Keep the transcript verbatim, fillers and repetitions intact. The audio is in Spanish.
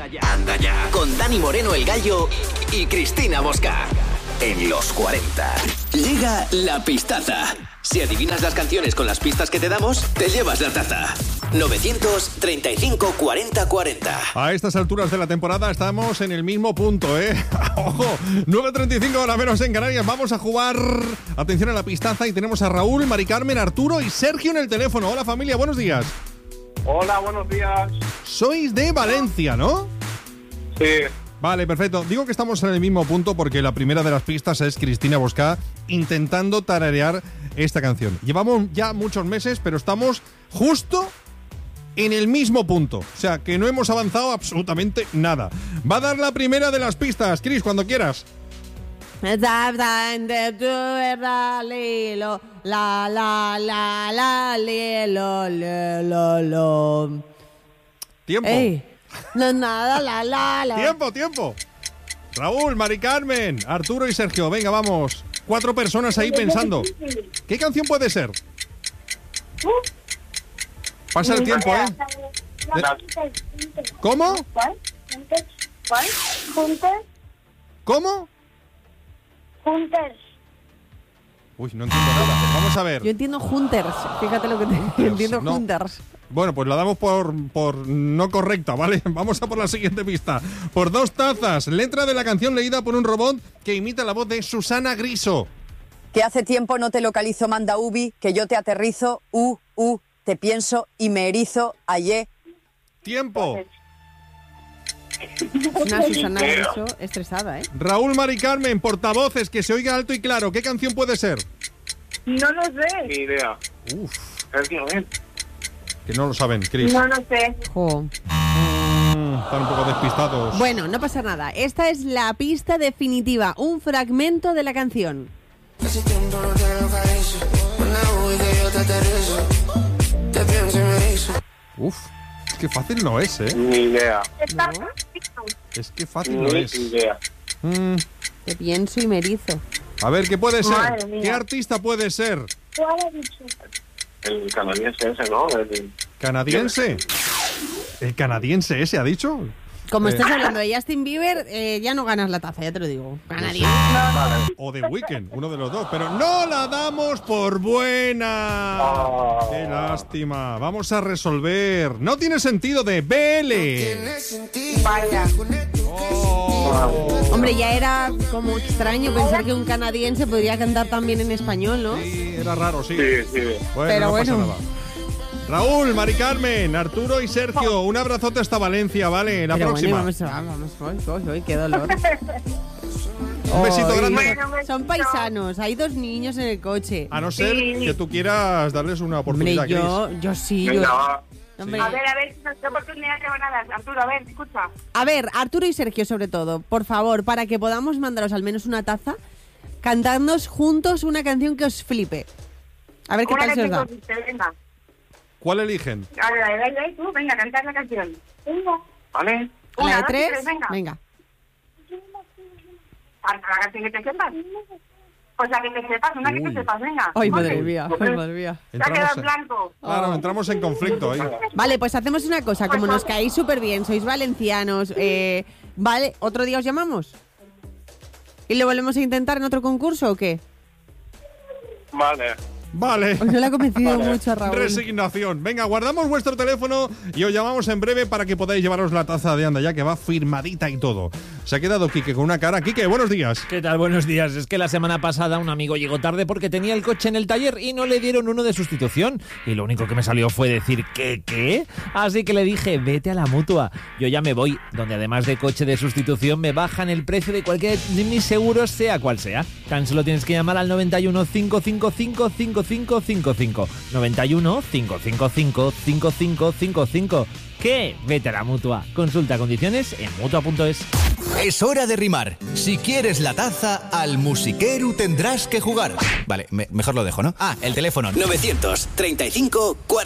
Anda ya, anda ya. Con Dani Moreno el Gallo y Cristina Bosca. En los cuarenta. Llega la pistaza. Si adivinas las canciones con las pistas que te damos, te llevas la taza. novecientos treinta y cinco cuarenta cuarenta. A estas alturas de la temporada estamos en el mismo punto, ¿eh? ¡Ojo! nueve treinta y cinco horas menos en Canarias. Vamos a jugar. Atención a la pistaza y tenemos a Raúl, Mari Carmen, Arturo y Sergio en el teléfono. Hola, familia, buenos días. Hola, buenos días. Sois de Valencia, ¿no? Sí. Vale, perfecto. Digo que estamos en el mismo punto porque la primera de las pistas es Cristina Bosca intentando tararear esta canción. Llevamos ya muchos meses, pero estamos justo en el mismo punto. O sea, que no hemos avanzado absolutamente nada. Va a dar la primera de las pistas. Cris, cuando quieras. La la la la lilo, lo, lo. Tiempo. Ey. No, nada, la, la, la. Tiempo, tiempo. Raúl, Mari Carmen, Arturo y Sergio. Venga, vamos. Cuatro personas ahí pensando. ¿Qué canción puede ser? Pasa el tiempo, ¿eh? ¿Cómo? ¿Cuál? ¿Cuál? ¿Hunters? ¿Cómo? Hunters. Uy, no entiendo nada. Vamos a ver. Yo entiendo Hunters. Fíjate lo que te Hunters, entiendo, no. Hunters. Bueno, pues la damos por, por no correcta, ¿vale? Vamos a por la siguiente pista. Por dos tazas. Letra de la canción leída por un robot que imita la voz de Susana Griso. Que hace tiempo no te localizo, manda Ubi, que yo te aterrizo, u, u, te pienso y me erizo, ayer. Tiempo. Una Susana Griso estresada, ¿eh? Raúl, Mari Carmen, portavoces, que se oiga alto y claro. ¿Qué canción puede ser? No lo sé. Ni idea. Uf, Es que no es. que no lo saben, Cris. No lo sé. Jo. Mm, están un poco despistados. Bueno, no pasa nada. Esta es la pista definitiva, un fragmento de la canción. Uf, es que fácil no es, ¿eh? Ni idea. Está No. Es que fácil no Ni es. idea. Mm, Te pienso y me erizo. a ver, ¿qué puede Madre ser? mía. ¿Qué artista puede ser? ¿Cuál ha dicho? El canadiense ese, ¿no? El... ¿Canadiense? ¿El canadiense ese ha dicho? Como Eh. estés hablando de Justin Bieber, eh, ya no ganas la taza, ya te lo digo. Ganaría. O The Weeknd, uno de los dos. Pero no la damos por buena. Oh. ¡Qué lástima! Vamos a resolver. No tiene sentido de B L. Vaya. Oh. Hombre, ya era como extraño pensar que un canadiense podría cantar también en español, ¿no? Sí, era raro, sí. Sí, sí. Bueno, Pero no bueno. pasa nada. Raúl, Mari Carmen, Arturo y Sergio, un abrazote hasta Valencia, ¿vale? La Pero próxima. bueno, vamos, vamos, voy, voy, voy, qué dolor. Un besito Ay. grande. Bueno, un Son besito. paisanos, hay dos niños en el coche. A no ser Sí. que tú quieras darles una Hombre, oportunidad, yo, yo sí, Venga, yo... va. Hombre. A ver, a ver, ¿qué oportunidad te van a dar? Arturo, a ver, escucha. A ver, Arturo y Sergio sobre todo, por favor, para que podamos mandaros al menos una taza, cantadnos juntos una canción que os flipe. A ver qué Una tal que se os te da. consiste, venga. ¿Cuál eligen? A ver, a ver, a ver, tú, venga, cantar la canción. Venga. ¿Vale? ¿A la Una, de dos y tres? tres, venga. Venga. Canta la canción que te sepas. Pues la que te sepas, una que Uy. te sepas, venga. Ay, Ponte. madre mía, ay, madre mía. Se ha quedado en en- blanco. Claro, entramos en conflicto ahí. Vale, pues hacemos una cosa, como nos caéis súper bien, sois valencianos, eh, vale, ¿otro día os llamamos? ¿Y lo volvemos a intentar en otro concurso o qué? Vale. Vale. Pues no le ha convencido Vale. mucho a Raúl. Resignación. Venga, guardamos vuestro teléfono y os llamamos en breve para que podáis llevaros la taza de Anda Ya, que va firmadita y todo. Se ha quedado Quique con una cara. Quique, buenos días. ¿Qué tal? Buenos días. Es que la semana pasada un amigo llegó tarde porque tenía el coche en el taller y no le dieron uno de sustitución. Y lo único que me salió fue decir ¿qué, qué? Así que le dije, vete a la Mutua. Yo ya me voy, donde además de coche de sustitución me bajan el precio de cualquier de mis seguros, sea cual sea. Tan solo tienes que llamar al noventa y uno, cinco cinco cinco, cinco cinco cinco cinco. noventa y uno, cinco cinco cinco, cinco cinco cinco cinco. ¿Qué? Vete a la Mutua. Consulta condiciones en mutua punto es. Es hora de rimar. Si quieres la taza, al musiquero tendrás que jugar. Vale, me- mejor lo dejo, ¿no? Ah, el teléfono. novecientos treinta y cinco cuarenta